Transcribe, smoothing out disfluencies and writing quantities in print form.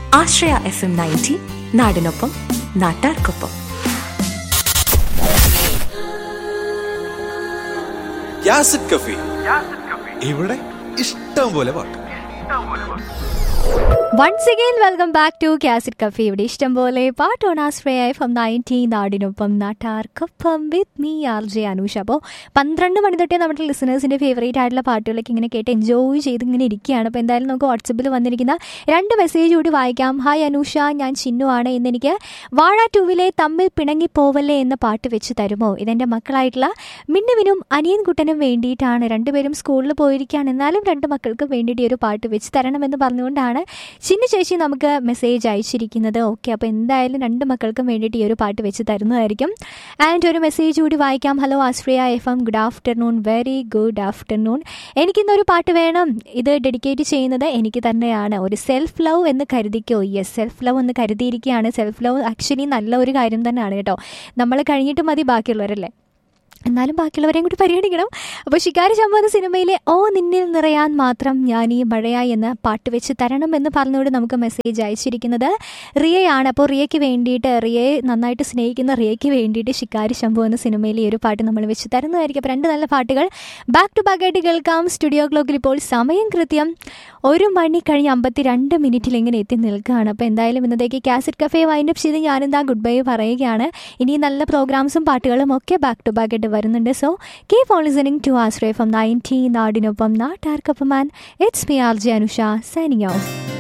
ആശ്രയ FM 90 നാടിനൊപ്പം നാട്ടാർക്കൊപ്പം. യാസിഡ് കഫി, ഇവിടെ ഇഷ്ടം പോലെ പാട്ട്. Once again welcome back to cassette cafe. ഇവിടെ ഇഷ്ടം പോലെ പാട്ട് ഓൺ ആശ്രയ FM 90 നാടിനൊപ്പം നാട്ടാർക്കൊപ്പം വിത്ത് മീ RJ അനൂഷ. അപ്പോൾ 12 മണി തൊട്ടേ നമ്മുടെ ലിസണേഴ്സിൻ്റെ ഫേവറേറ്റ് ആയിട്ടുള്ള പാട്ടുകളൊക്കെ ഇങ്ങനെ കേട്ട് എൻജോയ് ചെയ്ത് ഇങ്ങനെ ഇരിക്കുകയാണ്. അപ്പോൾ എന്തായാലും നമുക്ക് വാട്സപ്പിൽ വന്നിരിക്കുന്ന 2 മെസ്സേജ് കൂടി വായിക്കാം. ഹായ് അനൂഷ, ഞാൻ ചിന്നു ആണ്. ഇന്നെനിക്ക് വാഴ 2 തമ്മിൽ പിണങ്ങിപ്പോവല്ലേ എന്ന പാട്ട് വെച്ച് തരുമോ? ഇതെൻ്റെ മക്കളായിട്ടുള്ള മിന്നുവിനും അനിയൻകുട്ടനും വേണ്ടിയിട്ടാണ്. രണ്ടുപേരും സ്കൂളിൽ പോയിരിക്കുകയാണ്, എന്നാലും 2 മക്കൾക്ക് വേണ്ടിയിട്ട് ഈ ഒരു പാട്ട് വെച്ച് തരണമെന്ന് പറഞ്ഞുകൊണ്ടാണ് ചിന്നു ചേച്ചി നമുക്ക് മെസ്സേജ് അയച്ചിരിക്കുന്നത്. ഓക്കെ, അപ്പോൾ എന്തായാലും 2 മക്കൾക്കും വേണ്ടിയിട്ട് ഈ ഒരു പാട്ട് വെച്ച് തരുന്നതായിരിക്കും. ആൻഡ് ഒരു മെസ്സേജ് കൂടി വായിക്കാം. ഹലോ ആശ്രയ FM, good afternoon, very good afternoon. എനിക്കിന്നൊരു പാട്ട് വേണം. ഇത് ഡെഡിക്കേറ്റ് ചെയ്യുന്നത് എനിക്ക് തന്നെയാണ്. ഒരു സെൽഫ് ലവ് എന്ന് കരുതിക്കോ. യെസ്, സെൽഫ് ലവ് എന്ന് കരുതിയിരിക്കുകയാണ്. സെൽഫ് ലവ് ആക്ച്വലി നല്ല ഒരു കാര്യം തന്നെയാണ് കേട്ടോ. നമ്മൾ കഴിഞ്ഞിട്ട് മതി ബാക്കിയുള്ളവരല്ലേ, എന്നാലും ബാക്കിയുള്ളവരെയും കൂടി പരിഗണിക്കണം. അപ്പോൾ ശിക്കാരി ചമ്പ എന്ന സിനിമയിലെ ഓ നിന്നിൽ നിറയാൻ മാത്രം ഞാൻ ഈ മഴയായി എന്ന പാട്ട് വെച്ച് തരണം എന്ന് പറഞ്ഞുകൊണ്ട് നമുക്ക് മെസ്സേജ് അയച്ചിരിക്കുന്നത് റിയയാണ്. അപ്പോൾ റിയയ്ക്ക് വേണ്ടിയിട്ട്, റിയയെ നന്നായിട്ട് സ്നേഹിക്കുന്ന റിയയ്ക്ക് വേണ്ടിയിട്ട് ശിക്കാരി ശംഭു എന്ന സിനിമയിലെ ഈ ഒരു പാട്ട് നമ്മൾ വെച്ച് തരുന്നതായിരിക്കും. അപ്പോൾ 2 നല്ല പാട്ടുകൾ ബാക്ക് ടു ബാക്ക് ആയിട്ട് കേൾക്കാം. സ്റ്റുഡിയോ ക്ലോക്കിൽ ഇപ്പോൾ സമയം കൃത്യം 1 മണി കഴിഞ്ഞ് 52 മിനിറ്റിൽ ഇങ്ങനെ എത്തി നിൽക്കുകയാണ്. അപ്പോൾ എന്തായാലും ഇന്നത്തേക്ക് കാസറ്റ് കഫേ വൈൻഡപ്പ് ചെയ്ത് ഞാനെന്താ ഗുഡ് ബൈ പറയുകയാണ്. ഇനി നല്ല പ്രോഗ്രാംസും പാട്ടുകളും ഒക്കെ ബാക്ക് ടു ബാക്ക് ആയിട്ട് വരുന്നുണ്ട്. So keep on listening to Ashraya FM 90 നാടിനൊപ്പം നാട്ടാർക്കൊപ്പം. And it's me RJ Anusha signing off.